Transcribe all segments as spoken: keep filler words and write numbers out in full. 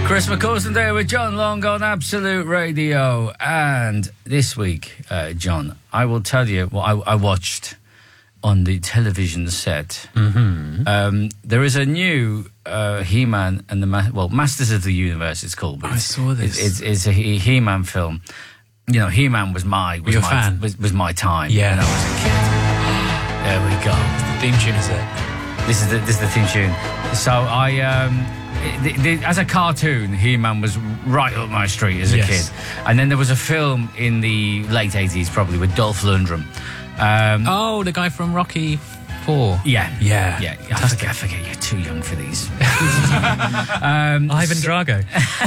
Chris McCausland there with John Long on Absolute Radio. And this week, uh, John, I will tell you what I, I watched on the television set. Mm-hmm. Um, there is a new uh, He-Man and the... Ma- well, Masters of the Universe, it's called. But I saw this. It's, it's, it's a He- He-Man film. You know, He-Man was my... Was You're my, a fan? Was, was my time Yeah. when I was a kid. There we go. The theme tune is it? This is the, this is the theme tune. So I... Um, The, the, as a cartoon, He-Man was right up my street as a Yes. kid. And then there was a film in the late eighties, probably, with Dolph Lundgren. Um, Oh, the guy from Rocky Four. yeah. Yeah. Yeah. I forget, I forget you're too young for these. um, Ivan Drago.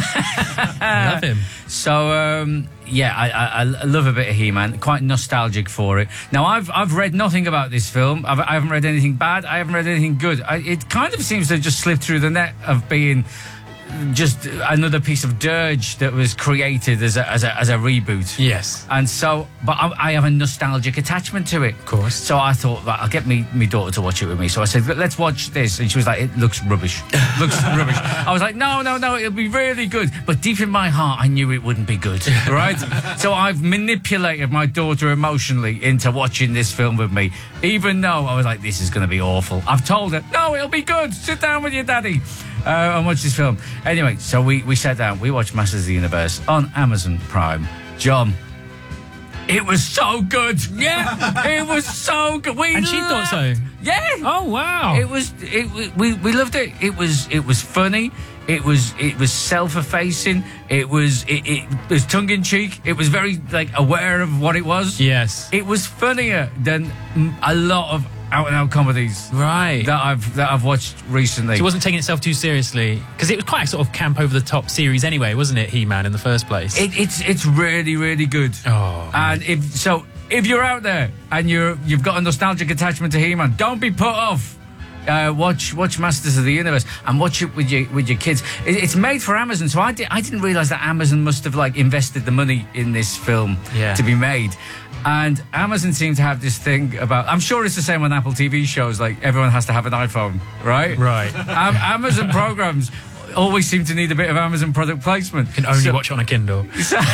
Love him. So, um, yeah, I, I, I love a bit of He-Man. Quite nostalgic for it. Now, I've I've read nothing about this film. I've, I haven't read anything bad. I haven't read anything good. I, it kind of seems to just slip through the net of being just another piece of dirge that was created as a as a, as a reboot. Yes. And so, but I, I have a nostalgic attachment to it. Of course. So I thought, right, I'll get me, me daughter to watch it with me. So I said, let's watch this. And she was like, it looks rubbish. looks rubbish. I was like, no, no, no, it'll be really good. But deep in my heart, I knew it wouldn't be good. Right? So I've manipulated my daughter emotionally into watching this film with me, even though I was like, this is going to be awful. I've told her, no, it'll be good. Sit down with your daddy. Uh, and watch this film. Anyway, so we, we sat down, we watched Masters of the Universe on Amazon Prime. John, it was so good. Yeah, it was so good. We And she thought so? Yeah. Oh, wow. It was. It we we loved it. It was it was funny. It was it was self-effacing. It was it, it was tongue in cheek. It was very like aware of what it was. Yes. It was funnier than mm, a lot of out and out comedies Right. that I've that I've watched recently. So it wasn't taking itself too seriously, because it was quite a sort of camp over the top series anyway, wasn't it? He-Man in the first place. It, it's it's really really good. Oh, and if so, if you're out there and you're you've got a nostalgic attachment to He-Man, don't be put off. Uh, watch watch Masters of the Universe and watch it with your with your kids. It, it's made for Amazon, so I, di- I didn't realise that Amazon must have like invested the money in this film Yeah. to be made. And Amazon seems to have this thing about... I'm sure it's the same on Apple T V shows, like everyone has to have an iPhone, right? Right. Um, Amazon programs always seem to need a bit of Amazon product placement. You can only So- watch it on a Kindle.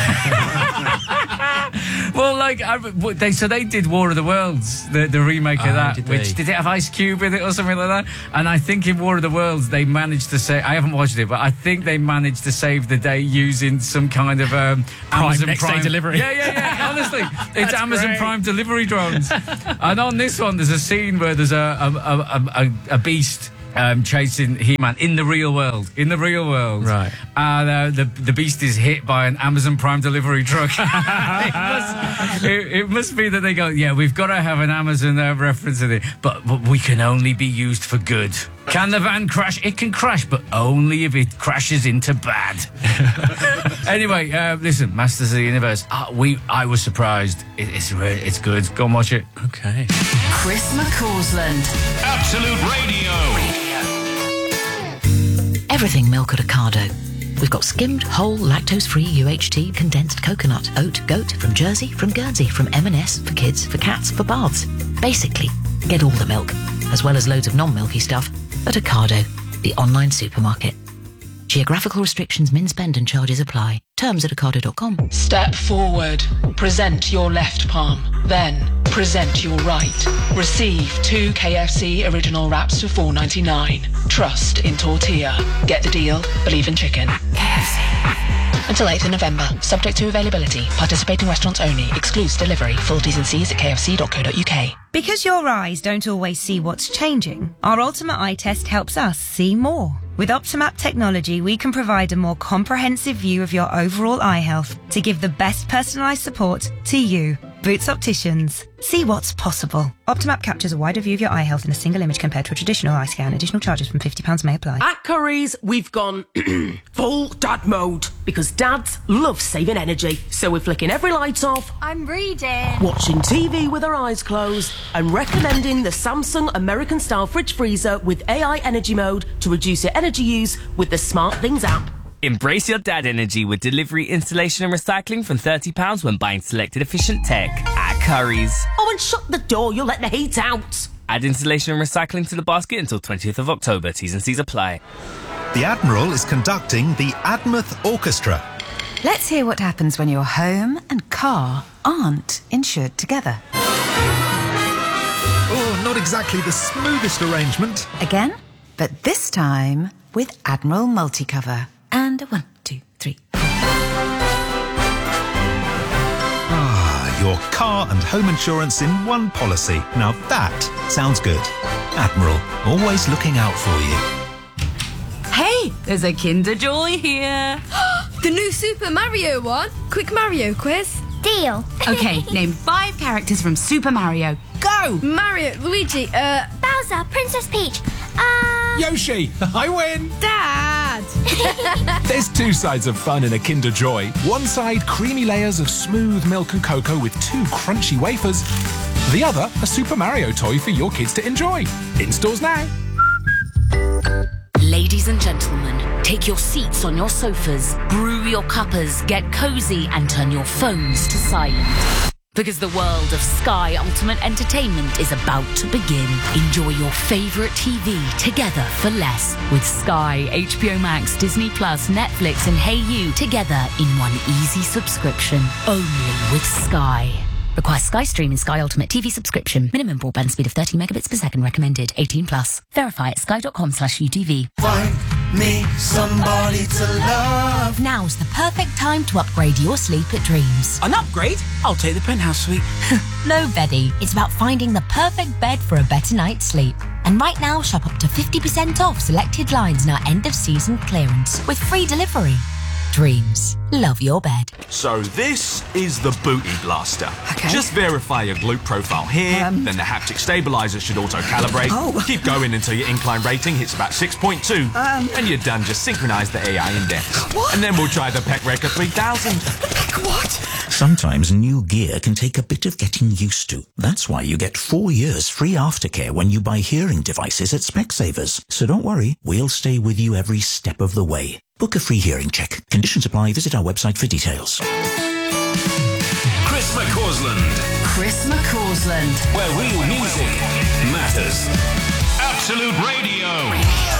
Well, like I, they so they did War of the Worlds, the, the remake of Oh, that, did which they? did it have Ice Cube in it or something like that? And I think in War of the Worlds they managed to say, I haven't watched it, but I think they managed to save the day using some kind of um, Prime, Amazon next day Prime delivery. Yeah, yeah, yeah. Honestly, it's That's Amazon great. Prime delivery drones. And on this one, there's a scene where there's a a, a, a, a beast. Um, chasing He-Man in the real world, in the real world, Right. And uh, the the beast is hit by an Amazon Prime delivery truck. it, must, it, it must be that they go, yeah, we've got to have an Amazon uh, reference in it, but, but we can only be used for good. Can the van crash? It can crash, but only if it crashes into bad. Anyway, uh, listen, Masters of the Universe. Uh, we, I was surprised. It, it's re- it's good. Go and watch it. Okay. Chris McCausland. Absolute Radio. Everything milk at Ocado. We've got skimmed, whole, lactose-free U H T, condensed coconut, oat, goat, from Jersey, from Guernsey, from M and S, for kids, for cats, for baths. Basically, get all the milk, as well as loads of non-milky stuff, at Ocado, the online supermarket. Geographical restrictions, min spend and charges apply. Terms at ocado dot com. Step forward. Present your left palm. Then present your right. Receive two K F C original wraps for four ninety-nine. Trust in tortilla. Get the deal. Believe in chicken. K F C. Until eighth of November. Subject to availability. Participating restaurants only. Excludes delivery. Full T's and C's at k f c dot co dot u k. Because your eyes don't always see what's changing, our Ultimate Eye Test helps us see more. With Optimap technology, we can provide a more comprehensive view of your overall eye health to give the best personalised support to you. Boots Opticians. See what's possible. Optimap captures a wider view of your eye health in a single image compared to a traditional eye scan. Additional charges from fifty pounds may apply. At Curry's, we've gone full dad mode because dads love saving energy. So we're flicking every light off, I'm reading. watching T V with our eyes closed, and recommending the Samsung American Style Fridge Freezer with A I Energy Mode to reduce your energy use with the Smart Things app. Embrace your dad energy with delivery, installation and recycling from thirty pounds when buying selected efficient tech at Curry's. Oh, and shut the door, you'll let the heat out. Add installation and recycling to the basket until twentieth of October. T's and C's apply. The Admiral is conducting the Admouth Orchestra. Let's hear what happens when your home and car aren't insured together. Oh, not exactly the smoothest arrangement. Again, but this time with Admiral Multicover. And a one, two, three. Ah, your car and home insurance in one policy. Now that sounds good. Admiral, always looking out for you. Hey, there's a Kinder Joy here. The new Super Mario one. Quick Mario quiz. Deal. Okay, name five characters from Super Mario. Go! Mario, Luigi, uh... Bowser, Princess Peach, uh... Yoshi, I win! Dad! There's two sides of fun in a Kinder Joy. One side, creamy layers of smooth milk and cocoa with two crunchy wafers. The other, a Super Mario toy for your kids to enjoy. In stores now. Ladies and gentlemen, take your seats on your sofas, brew your cuppers, get cozy and turn your phones to silent. Because the world of Sky Ultimate Entertainment is about to begin. Enjoy your favourite T V together for less with Sky, H B O Max, Disney Plus, Netflix and Hey You together in one easy subscription. Only with Sky. Requires Sky Stream and Sky Ultimate T V subscription. Minimum broadband speed of thirty megabits per second recommended. eighteen plus. Verify at sky.com slash UTV. Find me somebody to love. Now's the perfect time to upgrade your sleep at Dreams. An upgrade? I'll take the penthouse suite. No, Betty. It's about finding the perfect bed for a better night's sleep. And right now, shop up to fifty percent off selected lines in our end-of-season clearance with free delivery. Dreams. Love your bed. So this is the Booty Blaster. Okay. Just verify your glute profile here, Um. then the haptic stabilizer should auto-calibrate. Oh. Keep going until your incline rating hits about six point two. Um. When you're done, just synchronize the A I index. What? And then we'll try the Pec Record three thousand. What? Sometimes new gear can take a bit of getting used to. That's why you get four years free aftercare when you buy hearing devices at Specsavers. So don't worry, we'll stay with you every step of the way. Book a free hearing check. Conditions apply. Visit our website for details. Chris McCausland, Chris McCausland. where real music matters. Absolute Radio.